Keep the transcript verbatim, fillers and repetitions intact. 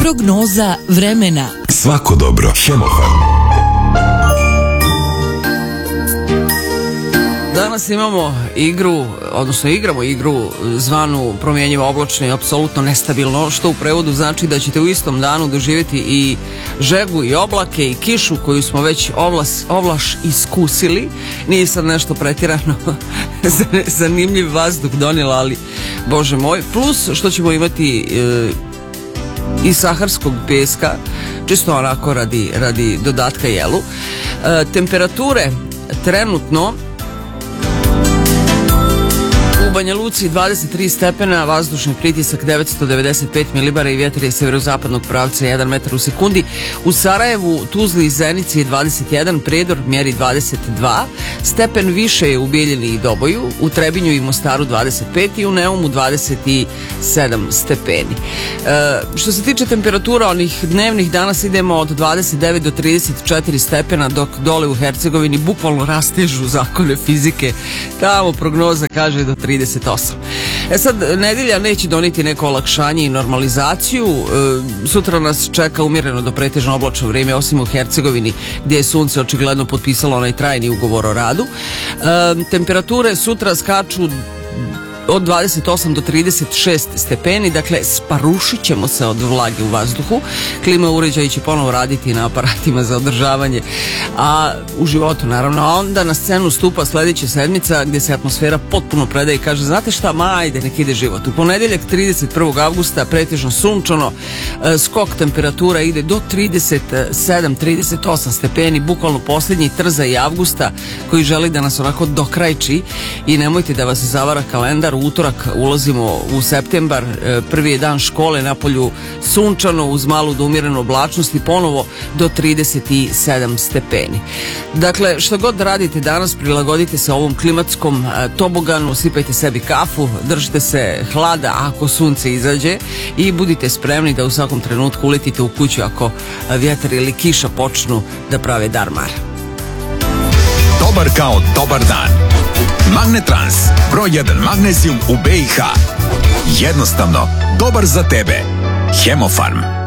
Prognoza vremena. Svako dobro. Hemofarm. Danas imamo igru, odnosno igramo igru zvanu promjenjivo oblačno i apsolutno nestabilno, što u prevodu znači da ćete u istom danu doživjeti i žegu i oblake i kišu koju smo već ovlas, ovlaš iskusili. Nije sad nešto pretjerano zanimljiv vazduh donijela, ali bože moj. Plus što ćemo imati e, i saharskog peska, čisto onako radi, radi dodatka jelu. E, temperature trenutno u Banja Luci dvadeset tri stepena, vazdušni pritisak devetsto devedeset pet milibara i vjetar je severozapadnog pravca jedan metar u sekundi. U Sarajevu, Tuzli i Zenici je dvadeset jedan, Prijedor mjeri dvadeset dva, stepen više je u Bijeljini i Doboju, u Trebinju i Mostaru dvadeset pet i u Neumu dvadeset sedam stepeni. E, što se tiče temperatura onih dnevnih, danas idemo od dvadeset devet do trideset četiri stepena, dok dole u Hercegovini bukvalno rastežu zakone fizike. Tamo prognoza kaže do trideset osam. E sad, nedjelja neće donijeti neko olakšanje i normalizaciju. E, sutra nas čeka umjereno do pretežno oblačno vrijeme, osim u Hercegovini gdje je sunce očigledno potpisalo onaj trajni ugovor o radu. E, temperature sutra skaču od dvadeset osam do trideset šest stepeni, dakle sparušit ćemo se od vlage u vazduhu. Klima uređaji će ponovo raditi na aparatima za održavanje, a u životu naravno. A onda na scenu stupa sljedeća sedmica gdje se atmosfera potpuno predaje i kaže, znate šta, ma ajde, nek ide život. U ponedjeljak trideset prvog avgusta pretežno sunčano, skok temperatura ide do trideset sedam trideset osam stepeni, bukvalno posljednji trzaj avgusta koji želi da nas onako dokrajči. I nemojte da vas zavara kalendar, u utorak ulazimo u septembar, prvi je dan škole, napolju sunčano uz malu do umjerenu oblačnost i ponovo do trideset sedam stepeni. Dakle, što god radite danas, prilagodite se ovom klimatskom toboganu, sipajte sebi kafu, držite se hlada ako sunce izađe i budite spremni da u svakom trenutku uletite u kuću ako vjetar ili kiša počnu da prave darmar. Dobar kao dobar dan. Magnetrans, broj jedan magnezijum u B i H. Jednostavno, dobar za tebe. Hemofarm.